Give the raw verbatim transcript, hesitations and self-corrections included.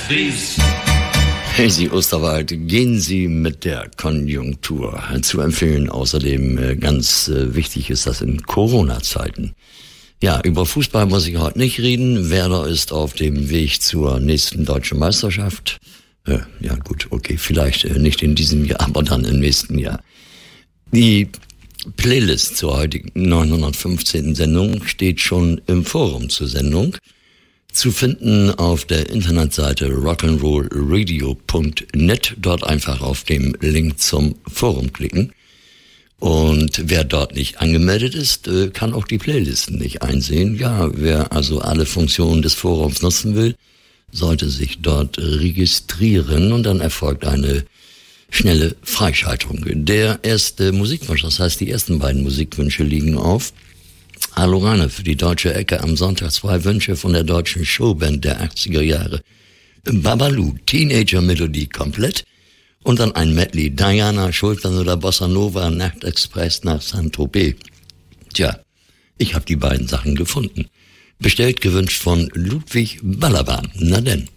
Fries. Hey, Sie Osterwald, gehen Sie mit der Konjunktur. Zu empfehlen außerdem äh, ganz äh, wichtig ist das in Corona-Zeiten. Ja, über Fußball muss ich heute nicht reden. Werder ist auf dem Weg zur nächsten deutschen Meisterschaft. Äh, ja gut, okay, vielleicht äh, nicht in diesem Jahr, aber dann im nächsten Jahr. Die Playlist zur heutigen neunhundertfünfzehnten Sendung steht schon im Forum zur Sendung. Zu finden auf der Internetseite rock'n'rollradio punkt net. Dort einfach auf dem Link zum Forum klicken. Und wer dort nicht angemeldet ist, kann auch die Playlisten nicht einsehen. Ja, wer also alle Funktionen des Forums nutzen will, sollte sich dort registrieren und dann erfolgt eine schnelle Freischaltung. Der erste Musikwunsch, das heißt die ersten beiden Musikwünsche liegen auf. Hallo Rainer, für die deutsche Ecke am Sonntag zwei Wünsche von der deutschen Showband der achtziger Jahre. Babalu, Teenager-Melodie komplett und dann ein Medley, Diana, Schultern oder Bossa Nova, Nachtexpress nach Saint-Tropez. Tja, ich habe die beiden Sachen gefunden. Bestellt, gewünscht von Ludwig Balaban. Na denn.